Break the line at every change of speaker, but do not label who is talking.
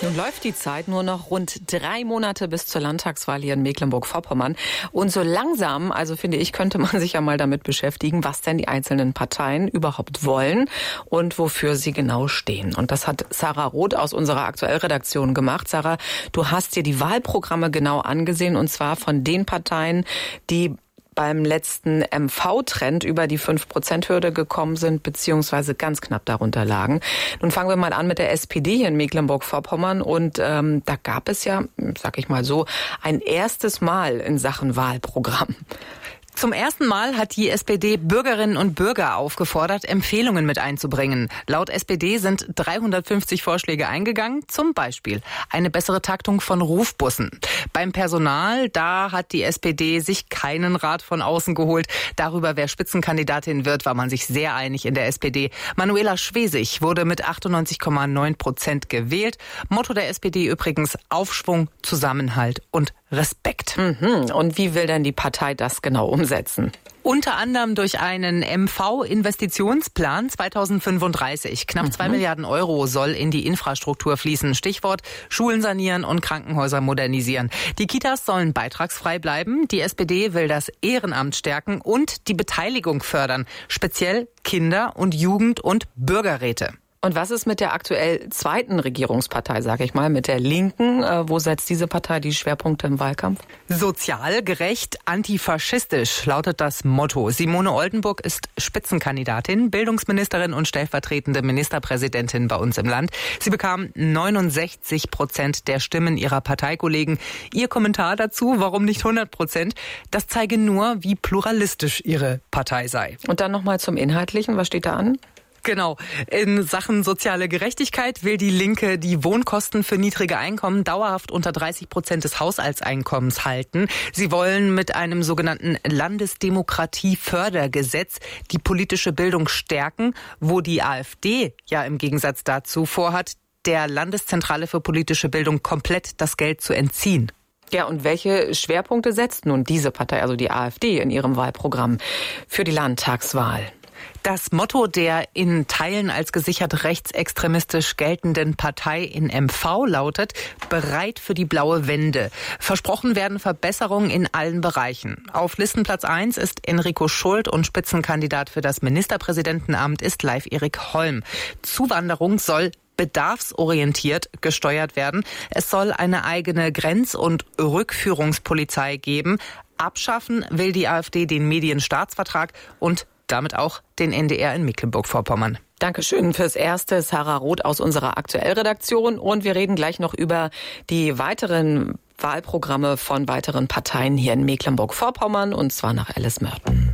Nun läuft die Zeit, nur noch rund 3 Monate bis zur Landtagswahl hier in Mecklenburg-Vorpommern. Und so langsam, also finde ich, könnte man sich ja mal damit beschäftigen, was denn die einzelnen Parteien überhaupt wollen und wofür sie genau stehen. Und das hat Sarah Roth aus unserer Aktuellredaktion gemacht. Sarah, du hast dir die Wahlprogramme genau angesehen, und zwar von den Parteien, die beim letzten MV-Trend über die 5%-Hürde gekommen sind, beziehungsweise ganz knapp darunter lagen. Nun fangen wir mal an mit der SPD hier in Mecklenburg-Vorpommern. Und da gab es ja, sag ich mal so, ein erstes Mal in Sachen Wahlprogramm.
Zum ersten Mal hat die SPD Bürgerinnen und Bürger aufgefordert, Empfehlungen mit einzubringen. Laut SPD sind 350 Vorschläge eingegangen, zum Beispiel eine bessere Taktung von Rufbussen. Beim Personal, da hat die SPD sich keinen Rat von außen geholt. Darüber, wer Spitzenkandidatin wird, war man sich sehr einig in der SPD. Manuela Schwesig wurde mit 98,9% gewählt. Motto der SPD übrigens: Aufschwung, Zusammenhalt und Respekt.
Und wie will denn die Partei das genau umsetzen?
Unter anderem durch einen MV-Investitionsplan 2035. Knapp 2 Milliarden Euro soll in die Infrastruktur fließen. Stichwort: Schulen sanieren und Krankenhäuser modernisieren. Die Kitas sollen beitragsfrei bleiben. Die SPD will das Ehrenamt stärken und die Beteiligung fördern. Speziell Kinder- und Jugend- und Bürgerräte.
Und was ist mit der aktuell zweiten Regierungspartei, sage ich mal, mit der Linken? Wo setzt diese Partei die Schwerpunkte im Wahlkampf?
Sozial, gerecht, antifaschistisch lautet das Motto. Simone Oldenburg ist Spitzenkandidatin, Bildungsministerin und stellvertretende Ministerpräsidentin bei uns im Land. Sie bekam 69% der Stimmen ihrer Parteikollegen. Ihr Kommentar dazu: Warum nicht 100%? Das zeige nur, wie pluralistisch ihre Partei sei.
Und dann nochmal zum Inhaltlichen. Was steht da an?
Genau. In Sachen soziale Gerechtigkeit will die Linke die Wohnkosten für niedrige Einkommen dauerhaft unter 30% des Haushaltseinkommens halten. Sie wollen mit einem sogenannten Landesdemokratiefördergesetz die politische Bildung stärken, wo die AfD ja im Gegensatz dazu vorhat, der Landeszentrale für politische Bildung komplett das Geld zu entziehen.
Ja, und welche Schwerpunkte setzt nun diese Partei, also die AfD, in ihrem Wahlprogramm für die Landtagswahl?
Das Motto der in Teilen als gesichert rechtsextremistisch geltenden Partei in MV lautet: bereit für die blaue Wende. Versprochen werden Verbesserungen in allen Bereichen. Auf Listenplatz 1 ist Enrico Schult und Spitzenkandidat für das Ministerpräsidentenamt ist Leif Erik Holm. Zuwanderung soll bedarfsorientiert gesteuert werden. Es soll eine eigene Grenz- und Rückführungspolizei geben. Abschaffen will die AfD den Medienstaatsvertrag und damit auch den NDR in Mecklenburg-Vorpommern.
Dankeschön fürs Erste, Sarah Roth aus unserer Aktuellredaktion. Und wir reden gleich noch über die weiteren Wahlprogramme von weiteren Parteien hier in Mecklenburg-Vorpommern, und zwar nach Alice Merton.